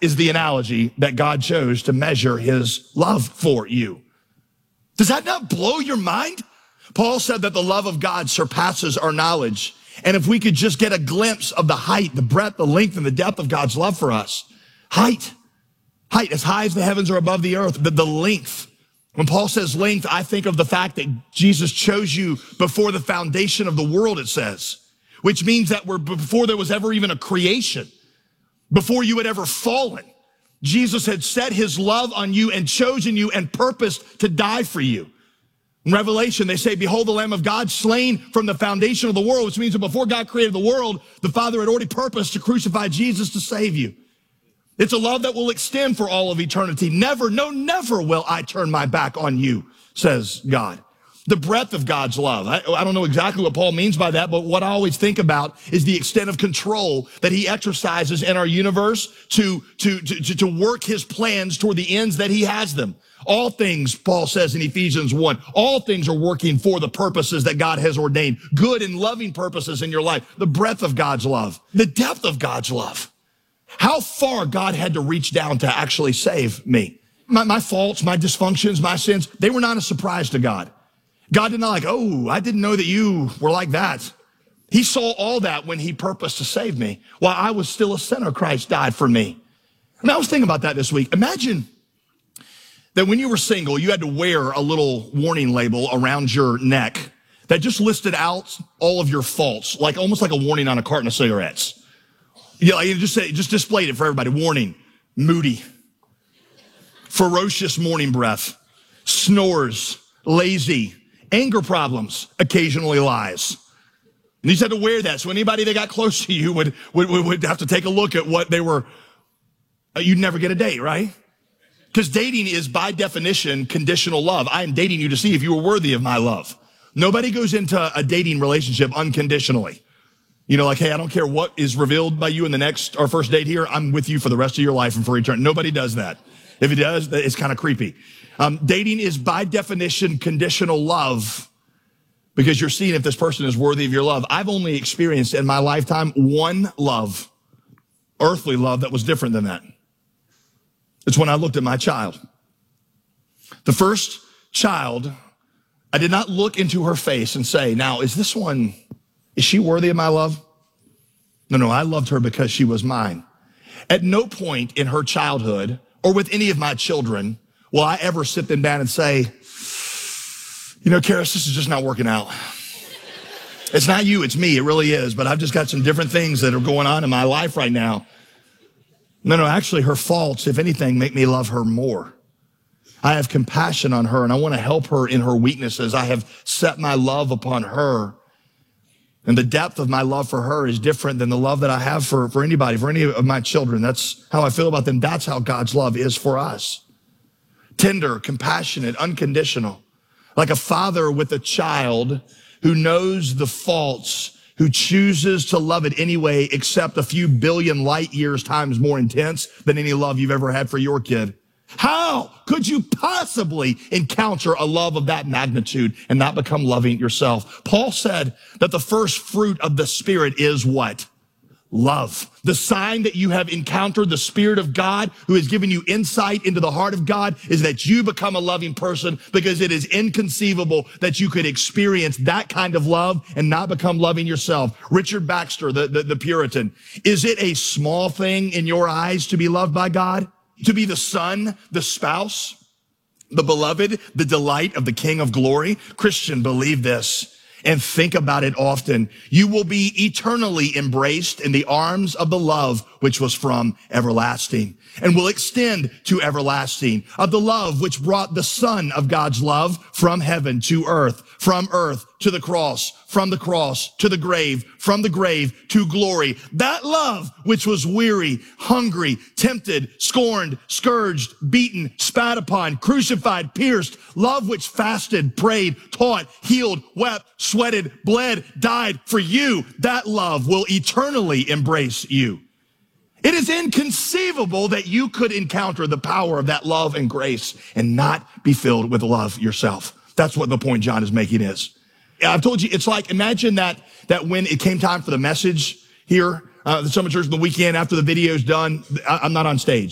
is the analogy that God chose to measure his love for you. Does that not blow your mind? Paul said that the love of God surpasses our knowledge. And if we could just get a glimpse of the height, the breadth, the length, and the depth of God's love for us. Height, as high as the heavens are above the earth, the length. When Paul says length, I think of the fact that Jesus chose you before the foundation of the world, it says, which means that before there was ever even a creation, before you had ever fallen, Jesus had set his love on you and chosen you and purposed to die for you. In Revelation, they say, behold, the Lamb of God slain from the foundation of the world, which means that before God created the world, the Father had already purposed to crucify Jesus to save you. It's a love that will extend for all of eternity. Never, no, never will I turn my back on you, says God. The breadth of God's love. I don't know exactly what Paul means by that, but what I always think about is the extent of control that he exercises in our universe to work his plans toward the ends that he has them. All things, Paul says in Ephesians 1, all things are working for the purposes that God has ordained, good and loving purposes in your life. The breadth of God's love, the depth of God's love. How far God had to reach down to actually save me. My faults, my dysfunctions, my sins, they were not a surprise to God. God did not like, oh, I didn't know that you were like that. He saw all that when he purposed to save me. While I was still a sinner, Christ died for me. And I was thinking about that this week. Imagine that when you were single, you had to wear a little warning label around your neck that just listed out all of your faults, like almost like a warning on a carton of cigarettes. You know, you just displayed it for everybody. Warning, moody, ferocious morning breath, snores, lazy, anger problems, occasionally lies. And you just had to wear that so anybody that got close to you would have to take a look at what they were. You'd never get a date, right? Because dating is by definition conditional love. I am dating you to see if you are worthy of my love. Nobody goes into a dating relationship unconditionally. You know, like, hey, I don't care what is revealed by you in our first date here. I'm with you for the rest of your life and for eternity. Nobody does that. If he does, it's kind of creepy. Dating is by definition conditional love because you're seeing if this person is worthy of your love. I've only experienced in my lifetime one love, earthly love, that was different than that. It's when I looked at my child. The first child, I did not look into her face and say, now, is she worthy of my love? No, I loved her because she was mine. At no point in her childhood or with any of my children will I ever sit them down and say, you know, Karis, this is just not working out. It's not you, it's me. It really is. But I've just got some different things that are going on in my life right now. No, actually her faults, if anything, make me love her more. I have compassion on her and I want to help her in her weaknesses. I have set my love upon her. And the depth of my love for her is different than the love that I have for anybody, for any of my children. That's how I feel about them. That's how God's love is for us. Tender, compassionate, unconditional. Like a father with a child who knows the faults, who chooses to love it anyway, except a few billion light years times more intense than any love you've ever had for your kid. How could you possibly encounter a love of that magnitude and not become loving yourself? Paul said that the first fruit of the Spirit is what? Love. The sign that you have encountered the Spirit of God who has given you insight into the heart of God is that you become a loving person, because it is inconceivable that you could experience that kind of love and not become loving yourself. Richard Baxter, the Puritan, is it a small thing in your eyes to be loved by God? To be the son, the spouse, the beloved, the delight of the King of glory? Christian, believe this and think about it often. You will be eternally embraced in the arms of the love which was from everlasting and will extend to everlasting, of the love which brought the Son of God's love from heaven to earth, from earth to the cross, from the cross to the grave, from the grave to glory. That love which was weary, hungry, tempted, scorned, scourged, beaten, spat upon, crucified, pierced, love which fasted, prayed, taught, healed, wept, sweated, bled, died for you. That love will eternally embrace you. It is inconceivable that you could encounter the power of that love and grace and not be filled with love yourself. That's what the point John is making is. I've told you, it's like, imagine that when it came time for the message here, the Summit Church on the weekend after the video's done, I'm not on stage.